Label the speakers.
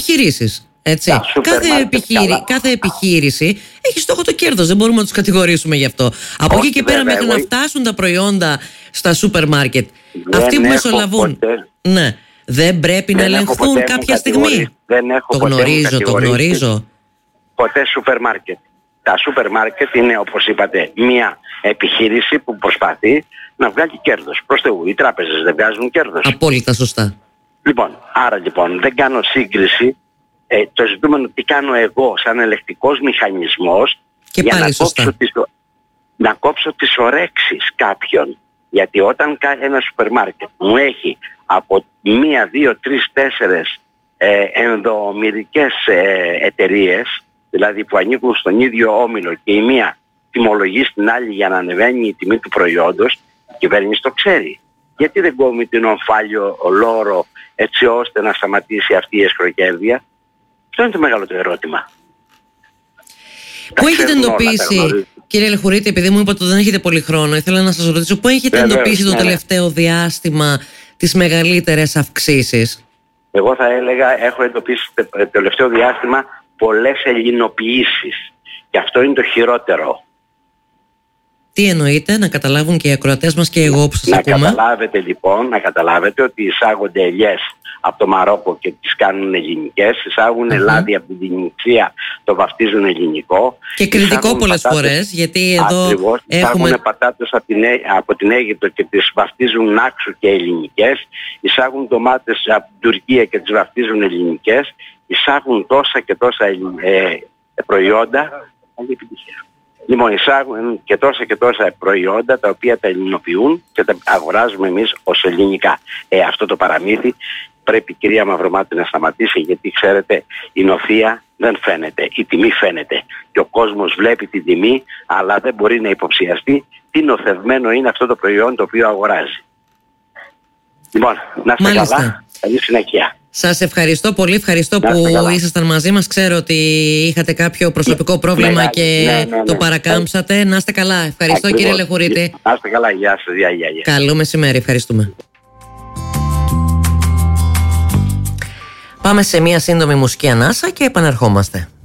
Speaker 1: επιχειρήσεις. Έτσι. Κάθε επιχείρηση έχει στόχο το κέρδος. Δεν μπορούμε να τους κατηγορήσουμε γι' αυτό. Από εκεί και πέρα, μέχρι να φτάσουν τα προϊόντα στα σούπερ μάρκετ, αυτοί που μεσολαβούν, ναι, δεν πρέπει να ελεγχθούν κάποια στιγμή. Το γνωρίζω.
Speaker 2: Ποτέ σούπερ μάρκετ. Τα σούπερ μάρκετ είναι, όπως είπατε, μια επιχείρηση που προσπαθεί να βγάλει κέρδος. Προς Θεού, οι τράπεζες δεν βγάζουν κέρδος.
Speaker 1: Απόλυτα σωστά.
Speaker 2: Άρα δεν κάνω σύγκριση. Το ζητούμενο τι κάνω εγώ σαν ελεκτικός μηχανισμός
Speaker 1: και
Speaker 2: για
Speaker 1: πάλι
Speaker 2: να κόψω τις ορέξεις κάποιων. Γιατί όταν ένα σούπερ μάρκετ μου έχει από 1, 2, 3, 4 ενδομηρικές εταιρείες, δηλαδή που ανήκουν στον ίδιο όμιλο, και η μία τιμολογεί στην άλλη για να ανεβαίνει η τιμή του προϊόντος, η κυβέρνηση το ξέρει. Γιατί δεν κόβει την ομφάλιο λόρο έτσι ώστε να σταματήσει αυτή η εσχροκέρδεια? Αυτό είναι το μεγάλο το ερώτημα.
Speaker 1: Πού έχετε εντοπίσει, κύριε Λεχουρίτη, επειδή μου είπατε ότι δεν έχετε πολύ χρόνο, ήθελα να σας ρωτήσω, πού έχετε εντοπίσει το τελευταίο διάστημα τις μεγαλύτερες αυξήσεις?
Speaker 2: Εγώ θα έλεγα, έχω εντοπίσει το τελευταίο διάστημα πολλές ελληνοποιήσεις. Και αυτό είναι το χειρότερο.
Speaker 1: Τι εννοείτε, να καταλάβουν και οι ακροατές μας και εγώ που σας ακούμε?
Speaker 2: Να καταλάβετε ότι εισάγονται ελιές από το Μαρόκο και τις κάνουν ελληνικές, εισάγουν λάδι από την Τινησία, το βαφτίζουν ελληνικό.
Speaker 1: Και κριτικό πολλές φορές, γιατί εδώ
Speaker 2: ακριβώς, εισάγουν πατάτες από την Αίγυπτο και τις βαφτίζουν νάξου και ελληνικές, εισάγουν ντομάτες από την Τουρκία και τις βαφτίζουν ελληνικές, εισάγουν τόσα και τόσα προϊόντα. Εισάγουν και τόσα προϊόντα τα οποία τα ελληνοποιούν και τα αγοράζουμε εμείς ως ελληνικά. Αυτό το παραμύθι πρέπει, κυρία Μαυρομάτη, να σταματήσει, γιατί ξέρετε, η νοθεία δεν φαίνεται, η τιμή φαίνεται και ο κόσμος βλέπει την τιμή, αλλά δεν μπορεί να υποψιαστεί τι νοθευμένο είναι αυτό το προϊόν το οποίο αγοράζει. Να είστε καλά, καλή συνέχεια.
Speaker 1: Σας ευχαριστώ πολύ, ευχαριστώ που ήσασταν μαζί μας. Ξέρω ότι είχατε κάποιο προσωπικό πρόβλημα και το παρακάμψατε. Να είστε καλά, ευχαριστώ. Ακριβώς, κύριε Λεχουρίτη.
Speaker 2: Να είστε καλά, γεια σας.
Speaker 1: Καλό μεσημέρι, ευχαριστούμε. Πάμε σε μια σύντομη μουσική ανάσα και επανερχόμαστε.